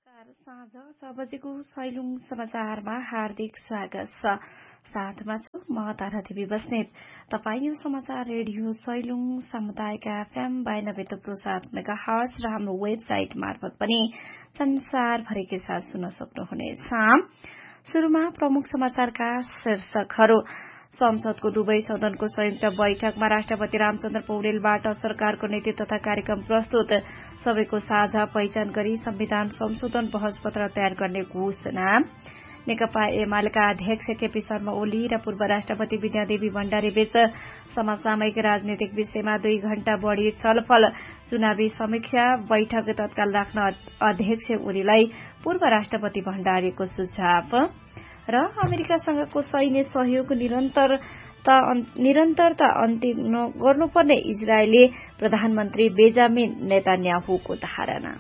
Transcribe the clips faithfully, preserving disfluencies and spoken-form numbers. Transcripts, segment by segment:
नमस्कार। साँझ छ बजेको सैलुङ समाचारमा हार्दिक स्वागत छ। साथमा छु म तारादेवी बस्नेत। तपाईँ यो समाचार रेडियो सैलुङ सामुदायिक एफएम बयानब्बे थुप्रो सात मेगाहर्ज र हाम्रो वेबसाइट मार्फत पनि संसारभरिकै साथ सुन्न सक्नुहुनेछ। शुरूमा प्रमुख समाचारका शीर्षकहरू। संसदको दुवै सदनको संयुक्त बैठकमा राष्ट्रपति रामचन्द्र पौडेलबाट सरकारको नीति तथा कार्यक्रम प्रस्तुत। सबैको साझा पहिचान गरी संविधान संशोधन बहस पत्र तयार गर्ने घोषणा। नेकपा एमालेका अध्यक्ष केपी शर्मा ओली र पूर्व राष्ट्रपति विद्यादेवी भण्डारी बीच समसामयिक राजनीतिक विषयमा दुई घण्टा बढ़ी छलफल। चुनावी समीक्षा बैठक तत्काल राख्न अध्यक्ष ओलीलाई पूर्व राष्ट्रपति भण्डारीको सुझाव। र अमेरिकासँगको सैन्य सहयोग निरन्तरता निरन्तरता अन्त्य गर्नुपर्ने इजरायली प्रधानमन्त्री बेन्जामिन नेतान्याहुको धारणा।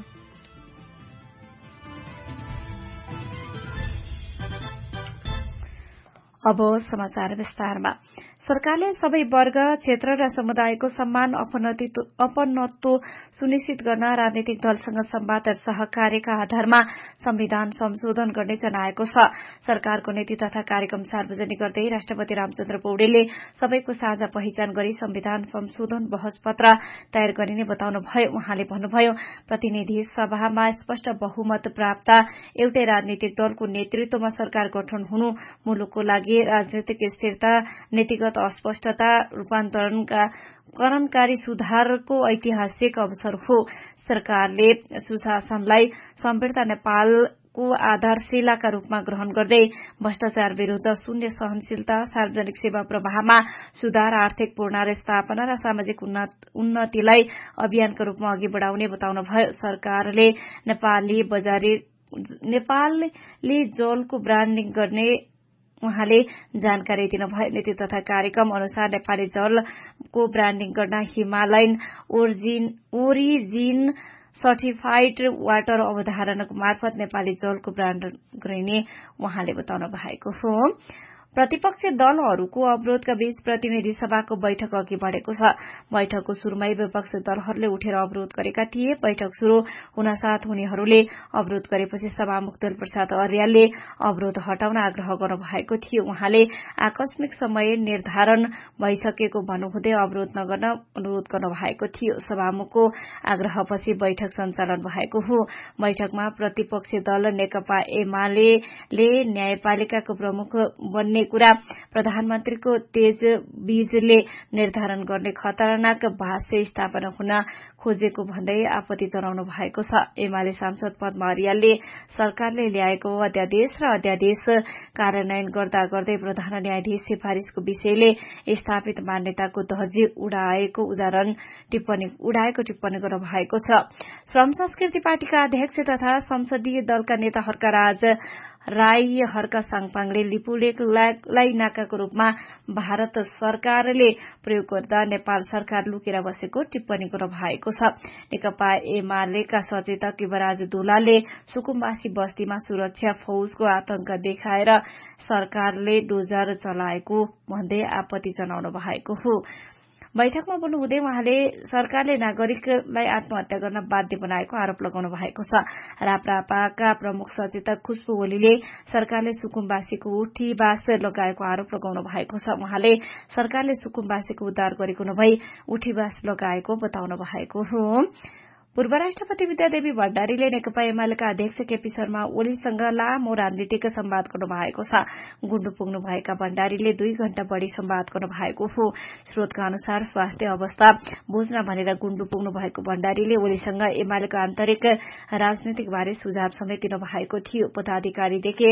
अब समाचार विस्तारमा। सरकारले सबै वर्ग, क्षेत्र र समुदायको सम्मान अपनत्व सुनिश्चित गर्न राजनीतिक दलसँग संवाद र सहकार्यका आधारमा संविधान संशोधन गर्ने जनाएको छ। सरकारको नीति तथा कार्यक्रम सार्वजनिक गर्दै राष्ट्रपति रामचन्द्र पौडेलले सबैको साझा पहिचान गरी संविधान संशोधन बहस पत्र तयार गरिने बताउनुभयो। उहाँले भन्नुभयो, प्रतिनिधि सभामा स्पष्ट बहुमत प्राप्त एउटै राजनीतिक दलको नेतृत्वमा सरकार गठन हुनु मुलुकको लागि राजनीतिक स्थिरता, नीतिगत अस्पष्टता, रूपान्तरणका करणकारी सुधारको ऐतिहासिक अवसर हो। सरकारले सुशासनलाई सम्पीडता नेपालको आधारशिलाका रूपमा ग्रहण गर्दै भ्रष्टाचार विरूद्ध शून्य सहनशीलता, सार्वजनिक सेवा प्रवाहमा सुधार, आर्थिक पुनर्स्थापना र सामाजिक उन्नतिलाई अभियानका रूपमा अघि बढ़ाउने बताउनुभयो। सरकारले नेपाली बजारी नेपालले जलको ब्रान्डिङ गर्ने उहाँले जानकारी दिनुभयो। नीति तथा कार्यक्रम अनुसार नेपाली जलको ब्रान्डिङ गर्न हिमालयन ओरिजिन सर्टिफाइड वाटर अवधारणाको मार्फत नेपाली जलको ब्रान्ड गरिने उहाँले बताउनु भएको हो। प्रतिपक्षी दलहरूको अवरोधका बीच प्रतिनिधि सभाको बैठक अघि बढ़ेको छ। बैठकको शुरूमै विपक्षी दलहरूले उठेर अवरोध गरेका थिए। बैठक शुरू हुनसाथ उनीहरूले अवरोध गरेपछि सभामुख दुलप्रसाद अर्यालले अवरोध हटाउन आग्रह गर्नुभएको थियो। उहाँले आकस्मिक समय निर्धारण भइसकेको भन्नुहुँदै अवरोध नगर्न अनुरोध गर्नुभएको थियो। सभामुखको आग्रहपछि बैठक सञ्चालन भएको हो। बैठकमा प्रतिपक्षी दल नेकपा एमालेले न्यायपालिकाको प्रमुख बन्ने कुरा प्रधानमन्त्रीको तेज बीजले निर्धारण गर्ने खतरनाक भाष्य स्थापना हुन खोजेको भन्दै आपत्ति जनाउनु भएको छ। एमाले सांसद पद्मा अर्यालले सरकारले ल्याएको अध्यादेश र अध्यादेश कार्यान्वयन गर्दा गर्दै प्रधान न्यायाधीश सिफारिशको विषयले स्थापित मान्यताको धज्जी उडाएको उदाहरण टिप्पणी उडाएको टिप्पणी गर्नु भएको छ। श्रम संस्कृति पार्टीका अध्यक्ष तथा संसदीय दलका नेता हर्कराज राई हर्क साङपाङले लिपुलेखलाई नाकाको रूपमा भारत सरकारले प्रयोग गर्दा नेपाल सरकार लुकेर बसेको टिप्पणी गर्नु भएको छ। नेकपा एमालेका सचेतक युवराज दुलालले सुकुम्बासी बस्तीमा सुरक्षा फौजको आतंक देखाएर सरकारले डोजर चलाएको भन्दै आपत्ति जनाउनु भएको हो। बैठकमा बोल्नुहुँदै उहाँले सरकारले नागरिकलाई आत्महत्या गर्न बाध्य बनाएको आरोप लगाउनु भएको छ। राप्रपाका प्रमुख सचेतक खुशबु ओलीले सरकारले सुकुम्बासीको उठीबास लगाएको आरोप लगाउनु भएको छ। उहाँले सरकारले सुकुम्बासीको उद्धार गरेको नभई उठीबास लगाएको बताउनु भएको हो। पूर्व राष्ट्रपति विद्यादेवी भण्डारीले नेकपा एमालेका अध्यक्ष केपी शर्मा ओलीसँग लामो राजनीतिक संवाद गर्नु भएको छ। गुण्डु पुग्नु भएका भण्डारीले दुई घण्टा बढ़ी संवाद गर्नु भएको हो। स्रोतका अनुसार स्वास्थ्य अवस्था बुझ्न भनेर गुण्डु पुग्नु भएको भण्डारीले ओलीसँग एमालेको आन्तरिक राजनीतिक बारे सुझाव समेत दिनु भएको थियो। पदाधिकारीदेखि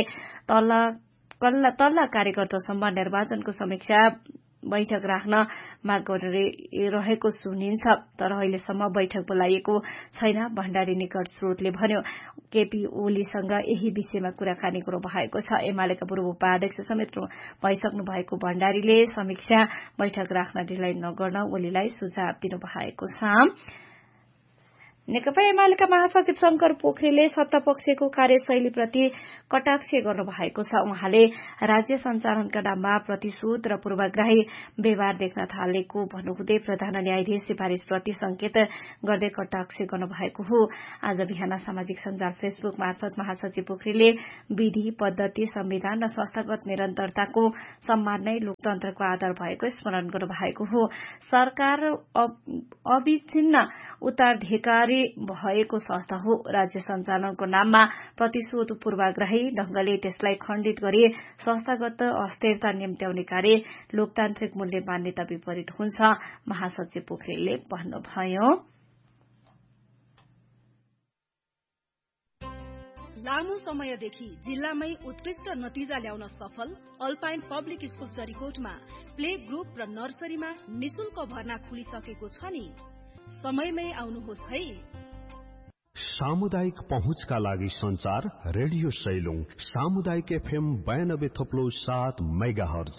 तल्ला कार्यकर्तासम्म निर्वाचनको समीक्षा बैठक राख्न माग गरिरहेको सुनिन्छ, तर अहिलेसम्म बैठक बोलाइएको छैन। भण्डारी निकट स्रोतले भन्यो। केपी ओलीसँग यही विषयमा कुराकानी गर्नु भएको छ। एमालेका पूर्व उपाध्यक्ष समेत भइसक्नु भएको भण्डारीले समीक्षा बैठक राख्न ढिलाइ नगर्न ओलीलाई सुझाव दिनु भएको छ। नेकपा एमालेका महासचिव शंकर पोखरेलले सत्तापक्षको कार्यशैलीप्रति कटाक्ष गर्नु भएको छ। उहाँले राज्य सञ्चालनका नाममा प्रतिशोध र पूर्वाग्रही व्यवहार देख्न थालेको भन्नुहुँदै प्रधान न्यायाधीश सिफारिशप्रति संकेत गर्दै कटाक्ष गर्नु भएको हो। आज बिहान सामाजिक सञ्जाल फेसबुक मार्फत महासचिव पोखरेलले विधि, पद्धति, संविधान र संस्थागत निरन्तरताको सम्मान नै लोकतन्त्रको आधार भएको स्मरण गर्नु भएको हो। सरकार अविच्छिन्न उत्तराधिकारी भएको संस्था हो। राज्य सञ्चालनको नाममा प्रतिशोध, पूर्वाग्रही ढंगले त्यसलाई खण्डित गरी संस्थागत अस्थिरता निम्त्याउने कार्य लोकतान्त्रिक मूल्य मान्यता विपरीत हुन्छ, महासचिव पोखरेलले भन्नुभयो। लामो समयदेखि जिल्लामै उत्कृष्ट नतिजा ल्याउन सफल alpine public school चरीकोटमा play group र नर्सरीमा निशुल्क भर्ना खुलिसकेको छ नि। समयमै आउनुहोस् है। सामुदायिक पहुँचका लागि संचार रेडियो सैलुङ सामुदायिक एफएम बयानब्बे थप्लो सात मेगाहर्ज।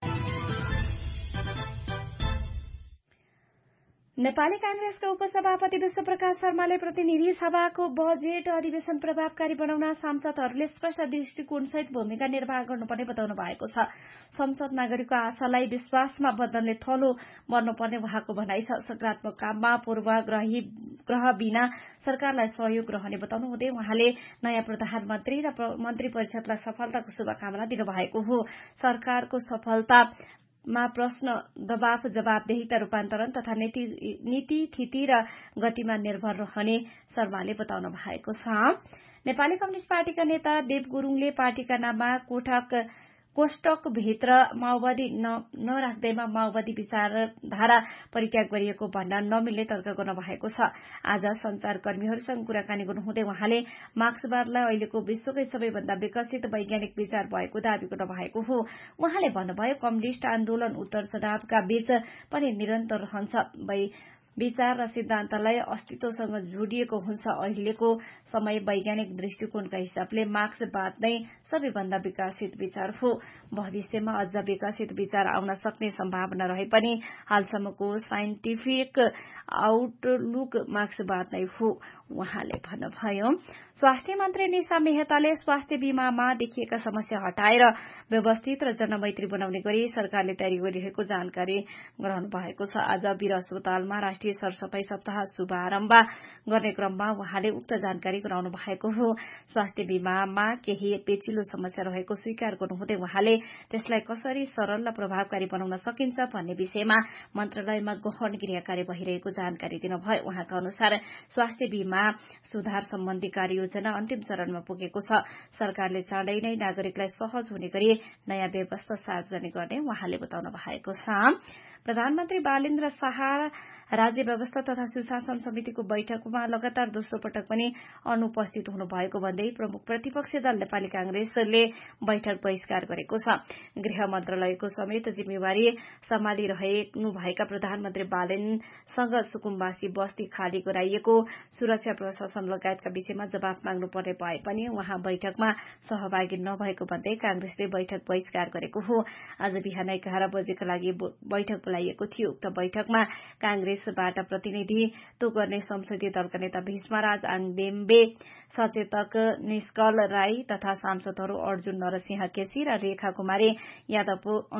नेपाली कांग्रेसका उपसभापति विश्वप्रकाश शर्माले प्रतिनिधि सभाको बजेट अधिवेशन प्रभावकारी बनाउन सांसदहरूले स्पष्ट दृष्टिकोणसहित भूमिका निर्वाह गर्नुपर्ने बताउनु भएको छ। संसद नागरिकको आशालाई विश्वासमा बदल्ने थलो मर्नुपर्ने उहाँको भनाइ छ। सकारात्मक काममा पूर्वाग्रही ग्रह बिना सरकारलाई सहयोग रहने बताउनु हुँदै उहाँले नयाँ प्रधानमन्त्री र मन्त्री परिषदलाई सफलताको शुभकामना दिनुभएको हो। सरकारको सफलता मा प्रश्न, दबाव, जवाबदेहिता, रूपान्तरण तथा नीति, थिति र गतिमा निर्भर रहने शर्माले बताउनु भएको छ। नेपाली कम्युनिष्ट पार्टीका नेता देव गुरूङले पार्टीका नाममा कोठक कोष्टकभित्र माओवादी नराख्दैमा माओवादी विचारधारा परित्याग गरिएको भन्न नमिल्ने तर्क गर्नु भएको छ। आज संचारकर्मीहरूसँग कुराकानी गर्नुहुँदै उहाँले मार्क्सवादलाई अहिलेको विश्वकै सबैभन्दा विकसित वैज्ञानिक विचार भएको दावी गर्नु भएको हो। उहाँले भन्नुभयो, कम्युनिष्ट आन्दोलन उत्तर चढावका बीच पनि निरन्तर रहन्छ। विचार र सिद्धान्तलाई अस्तित्वसँग जोडिएको हुन्छ। अहिलेको समय वैज्ञानिक दृष्टिकोणका हिसाबले मार्क्सवाद नै सबैभन्दा विकसित विचार हो। भविष्यमा अझ विकसित विचार आउन सक्ने सम्भावना रहे पनि हालसम्मको साइन्टिफिक आउटलुक मार्क्सवाद नै हो, उहाँले भन्नुभयो। स्वास्थ्य मन्त्री निशा मेहताले स्वास्थ्य बीमामा देखिएका समस्या हटाएर व्यवस्थित र जनमैत्री बनाउने गरी सरकारले तयारी गरिरहेको जानकारी गराउनु भएको छ। आज वीर अस्पतालमा राष्ट्रिय सरसफाई सप्ताह शुभारम्भ गर्ने क्रममा उहाँले उक्त जानकारी गराउनु भएको हो। स्वास्थ्य बीमामा केही पेचिलो समस्या रहेको स्वीकार गर्नुहुँदै उहाँले त्यसलाई कसरी सरल र प्रभावकारी बनाउन सकिन्छ भन्ने विषयमा मन्त्रालयमा गहन क्रियाकार्य भइरहेको जानकारी दिनुभयो। उहाँका अनुसार स्वास्थ्य बीमा सुधार सम्बन्धी कार्ययोजना अन्तिम चरणमा पुगेको छ। सरकारले चाँडै नै नागरिकलाई सहज हुने गरी नयाँ व्यवस्था सार्वजनिक गर्ने उहाँले बताउनु भएको छ। प्रधानमन्त्री बालेन्द्र शाह राज्य व्यवस्था तथा सुशासन समितिको बैठकमा लगातार दोस्रो पटक पनि अनुपस्थित हुनुभएको भन्दै प्रमुख प्रतिपक्षी दल नेपाली कांग्रेसले बैठक बहिष्कार गरेको छ। गृह मन्त्रालयको समेत जिम्मेवारी सम्हालिरहनुभएका प्रधानमन्त्री बालेनसँग सुकुम्बासी बस्ती खाली गराइएको सुरक्षा प्रशासन लगायतका विषयमा जवाफ माग्नुपर्ने भए पनि उहाँ बैठकमा सहभागी नभएको भन्दै कांग्रेसले बैठक बहिष्कार गरेको हो। आज बिहान एघार बजेका लागि बैठक बोलाइएको थियो। उक्त बैठकमा कांग्रेसबाट प्रतिनिधित्व गर्ने संसदीय दलका नेता भीष्मराज आङदेम्बे, सचेतक निष्कल राई तथा सांसदहरू अर्जुन नरसिंह केसी र रेखा कुमारी यादव